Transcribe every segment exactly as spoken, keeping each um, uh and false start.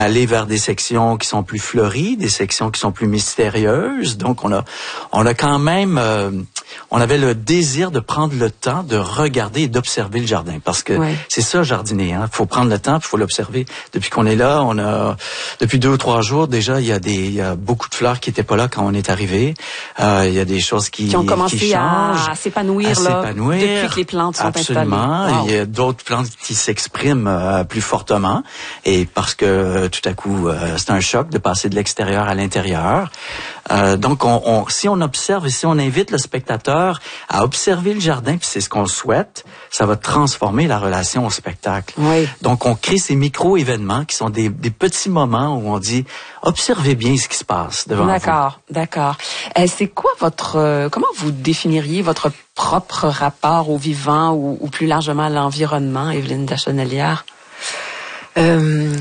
aller vers des sections qui sont plus fleuries, des sections qui sont plus mystérieuses. Donc, on a, on a quand même, euh, on avait le désir de prendre le temps de regarder et d'observer le jardin. Parce que ouais. c'est ça, jardiner, hein. Faut prendre le temps, il faut l'observer. Depuis qu'on est là, on a, depuis deux ou trois jours, déjà, il y a des, il y a beaucoup de fleurs qui étaient pas là quand on est arrivé. Euh, il y a des choses qui, qui ont commencé qui changent, à, à s'épanouir, à là, s'épanouir, depuis que les plantes sont absolument. installées. Wow. Il y a d'autres plantes qui s'expriment euh, plus fortement. Et parce que, tout à coup, euh, c'est un choc de passer de l'extérieur à l'intérieur. Euh, donc, on, on, si on observe et si on invite le spectateur à observer le jardin, puis c'est ce qu'on souhaite, ça va transformer la relation au spectacle. Oui. Donc, on crée ces micro-événements qui sont des, des petits moments où on dit « Observez bien ce qui se passe devant vous ». D'accord, d'accord. Euh, c'est quoi votre... Euh, comment vous définiriez votre propre rapport au vivant ou, ou plus largement à l'environnement, Evelyne Lachenelière? Euh...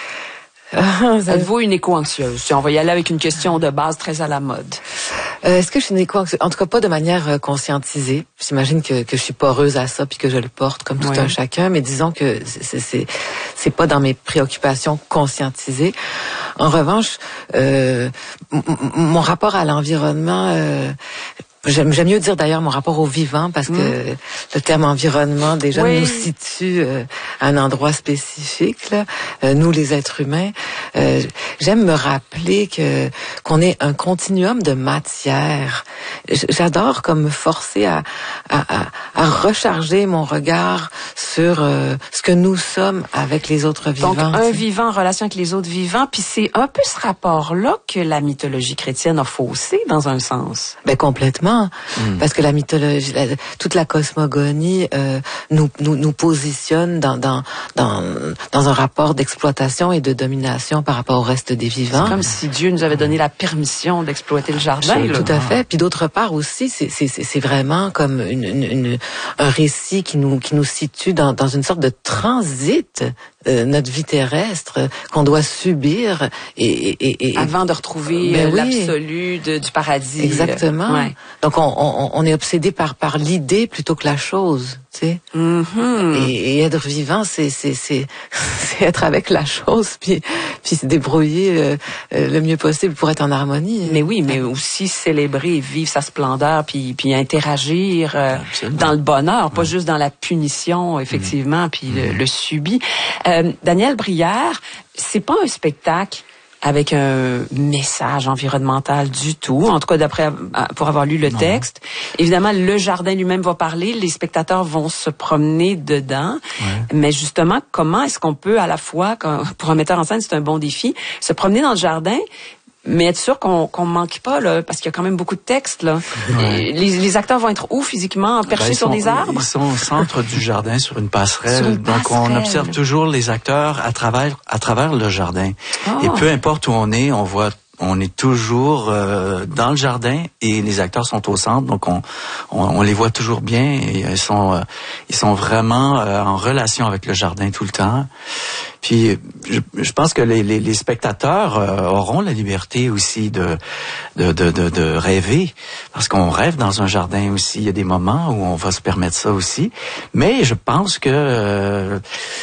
Êtes-vous une éco-anxieuse? Si on va y aller avec une question de base très à la mode. Euh, est-ce que je suis une éco-anxieuse? En tout cas, pas de manière euh, conscientisée. J'imagine que, que je suis poreuse à ça puis que je le porte comme tout oui. un chacun, mais disons que c'est, c'est, c'est pas dans mes préoccupations conscientisées. En revanche, euh, m- m- mon rapport à l'environnement... Euh, J'aime, j'aime mieux dire d'ailleurs mon rapport au vivant parce que mmh. le terme environnement déjà oui. nous situe euh, à un endroit spécifique, là, euh, nous les êtres humains. Euh, j'aime me rappeler que qu'on est un continuum de matière. J'adore comme me forcer à, à, à, à recharger mon regard sur euh, ce que nous sommes avec les autres vivants. Donc un vivant en relation avec les autres vivants, puis c'est un peu ce rapport-là que la mythologie chrétienne a faussé dans un sens. Ben complètement. Mmh. Parce que la mythologie, la, toute la cosmogonie euh, nous, nous nous positionne dans dans dans dans un rapport d'exploitation et de domination par rapport au reste des vivants. C'est comme si Dieu nous avait donné la permission d'exploiter le jardin. Là. Tout à fait. Puis d'autre part aussi, c'est c'est c'est vraiment comme une, une, une un récit qui nous qui nous situe dans dans une sorte de transit. Euh, notre vie terrestre euh, qu'on doit subir et, et, et avant de retrouver ben euh, oui. l'absolu de, du paradis. Exactement. Ouais. Donc on, on, on est obsédé par par l'idée plutôt que la chose, tu sais. Mm-hmm. Et, et être vivant, c'est c'est c'est c'est être avec la chose puis puis se débrouiller euh, euh, le mieux possible pour être en harmonie. Mais oui, mais aussi célébrer et vivre sa splendeur puis puis interagir euh, dans le bonheur, pas ouais. juste dans la punition effectivement, mm-hmm. puis mm-hmm. le, le subit. Euh, Daniel Brière, c'est pas un spectacle avec un message environnemental du tout, en tout cas d'après pour avoir lu le non. texte. Évidemment, le jardin lui-même va parler, les spectateurs vont se promener dedans, ouais. mais justement, comment est-ce qu'on peut à la fois, pour un metteur en scène, c'est un bon défi, se promener dans le jardin, mais être sûr qu'on qu'on manque pas là, parce qu'il y a quand même beaucoup de textes là. Ouais. Les, les acteurs vont être où physiquement, perchés ben, sur sont, des arbres? Ils sont au centre du jardin sur une passerelle. Sur une Donc passerelle. on observe toujours les acteurs à travers à travers le jardin. Oh. Et peu importe où on est, on voit on est toujours euh, dans le jardin et les acteurs sont au centre, donc on on, on les voit toujours bien et ils sont euh, ils sont vraiment euh, en relation avec le jardin tout le temps. Puis je, je pense que les, les, les spectateurs euh, auront la liberté aussi de de, de de de rêver, parce qu'on rêve dans un jardin aussi. Il y a des moments où on va se permettre ça aussi, mais je pense que euh,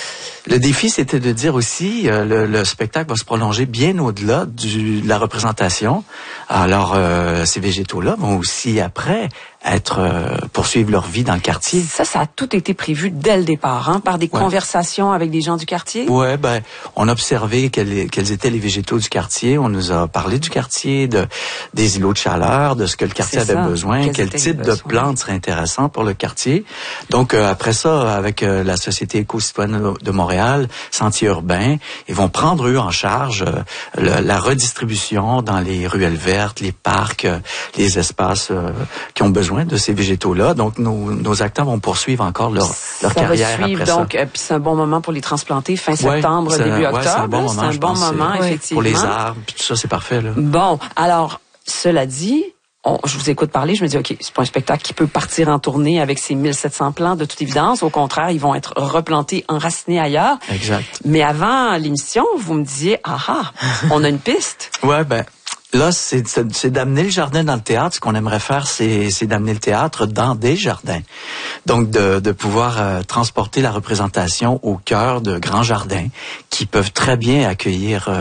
le défi, c'était de dire aussi, euh, le, le spectacle va se prolonger bien au-delà du, de la représentation. Alors, euh, ces végétaux-là vont aussi, après, être euh, poursuivre leur vie dans le quartier. Ça, ça a tout été prévu dès le départ, hein, par des ouais. conversations avec des gens du quartier? Ouais, ben, on a observé quels, quels étaient les végétaux du quartier. On nous a parlé du quartier, de des îlots de chaleur, de ce que le quartier C'est avait ça. besoin, Quels quel type de plantes serait intéressant pour le quartier. Donc, euh, après ça, avec euh, la Société éco-citoyenne de Montréal, Sentiers urbains, ils vont prendre, eux, en charge euh, le, la redistribution dans les ruelles vertes, les parcs, euh, les espaces euh, qui ont besoin de ces végétaux-là. Donc, nos, nos acteurs vont poursuivre encore leur, leur ça carrière va suivre, après donc, ça. Euh, puis c'est un bon moment pour les transplanter, fin ouais, septembre, début octobre. Ouais, c'est un bon moment, c'est un bon moment c'est, effectivement. Pour les arbres, puis tout ça, c'est parfait. Là. Bon, alors, cela dit, on, je vous écoute parler, je me dis, OK, c'est pas un spectacle qui peut partir en tournée avec ses mille sept cents plants, de toute évidence. Au contraire, ils vont être replantés, enracinés ailleurs. Exact. Mais avant l'émission, vous me disiez, ah ah, on a une piste. Ouais, ben... là, c'est, c'est d'amener le jardin dans le théâtre. Ce qu'on aimerait faire, c'est, c'est d'amener le théâtre dans des jardins. Donc, de, de pouvoir euh, transporter la représentation au cœur de grands jardins qui peuvent très bien accueillir euh,